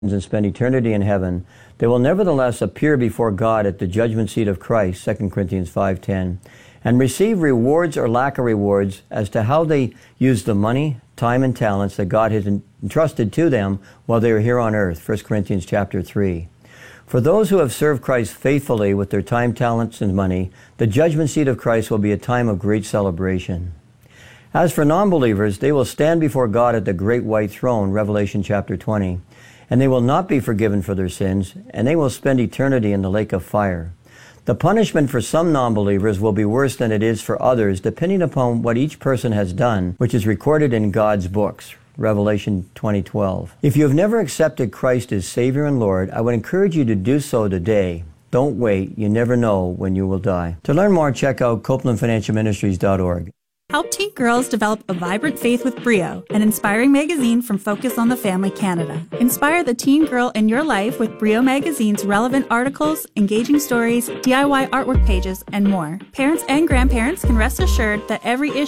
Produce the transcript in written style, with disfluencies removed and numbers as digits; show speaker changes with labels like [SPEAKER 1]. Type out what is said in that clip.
[SPEAKER 1] and spend eternity in heaven, they will nevertheless appear before God at the judgment seat of Christ, 2 Corinthians 5:10, and receive rewards or lack of rewards as to how they used the money, time, and talents that God has entrusted to them while they were here on earth, 1 Corinthians chapter 3. For those who have served Christ faithfully with their time, talents, and money, the judgment seat of Christ will be a time of great celebration. As for non-believers, they will stand before God at the great white throne, Revelation chapter 20, and they will not be forgiven for their sins, and they will spend eternity in the lake of fire. The punishment for some non-believers will be worse than it is for others, depending upon what each person has done, which is recorded in God's books, Revelation 20:12. If you have never accepted Christ as Savior and Lord, I would encourage you to do so today. Don't wait. You never know when you will die. To learn more, check out CopelandFinancialMinistries.org.
[SPEAKER 2] Help teen girls develop a vibrant faith with Brio, an inspiring magazine from Focus on the Family Canada. Inspire the teen girl in your life with Brio Magazine's relevant articles, engaging stories, DIY artwork pages, and more. Parents and grandparents can rest assured that every issue